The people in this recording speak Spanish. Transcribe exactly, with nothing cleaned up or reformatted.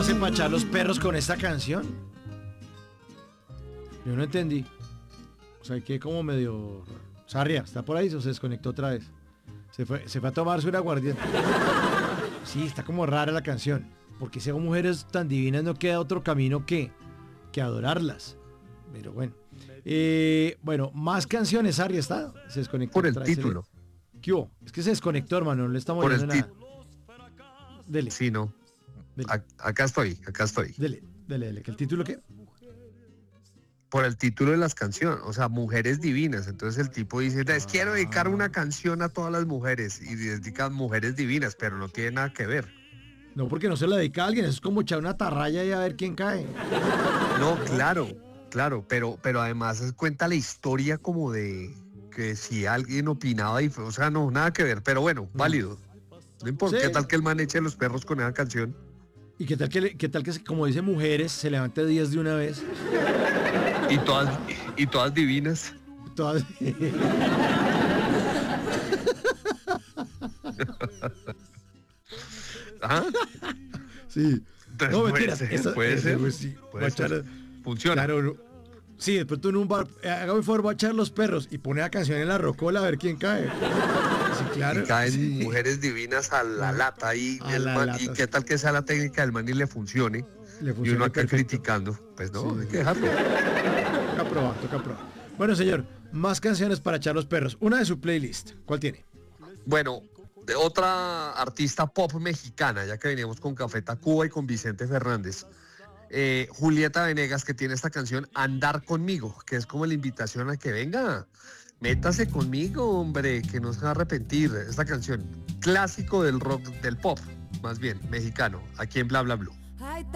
hace para echar los perros con esta canción? Yo no entendí. O sea, que como medio... Sarria, ¿está por ahí o se desconectó otra vez? Se fue, se fue a tomarse un aguardiente. Sí, está como rara la canción. Porque si hago mujeres tan divinas no queda otro camino que, que adorarlas. Pero bueno. Eh, bueno, más canciones, Sarria, ¿está? Se desconectó. Por el otra vez. título. ¿Qué hubo? Es que se desconectó, hermano, no le estamos Por el oyendo nada. título. Dele. Sí, no. Dele. A- acá estoy, acá estoy. Dele, dele, dele. ¿Que el título qué? Por el título de las canciones, o sea, mujeres divinas. Entonces el tipo dice, les quiero dedicar una canción a todas las mujeres. Y dedican mujeres divinas, pero no tiene nada que ver. No, porque no se la dedica a alguien. Eso es como echar una tarraya y a ver quién cae. No, claro, claro, pero, pero además es- cuenta la historia como de que si alguien opinaba, y, o sea, no, nada que ver, pero bueno, válido. No importa, Sí. ¿qué tal que el man eche los perros con esa canción? ¿Y qué tal que, le- qué tal que como dice mujeres, se levante diez de una vez? Y todas, y todas divinas. Todas... ¿Ah? Sí. Entonces, No, puede mentiras. ser, esa- puede esa, ser, pues, sí, puede va a echar- ser. Funciona. Claro, no. Sí, después tú en un bar, eh, hágame un favor, va a echar los perros y pone la canción en la rocola a ver quién cae. Sí, claro. Y caen Sí. mujeres divinas a la lata y, A el la man- lata, y sí. qué tal que sea la técnica del man y le funcione. Le Y funciona uno acá perfecto. criticando. Pues no, Sí. hay que dejarlo. Toca probar, toca probar. Bueno, señor, más canciones para echar los perros. Una de su playlist. ¿Cuál tiene? Bueno, de otra artista pop mexicana, ya que veníamos con Café Tacuba y con Vicente Fernández. Eh, Julieta Venegas, que tiene esta canción Andar Conmigo, que es como la invitación a que venga, métase conmigo, hombre, que no se va a arrepentir. Esta canción, clásico del rock, del pop, más bien, mexicano, aquí en Bla Bla Blue.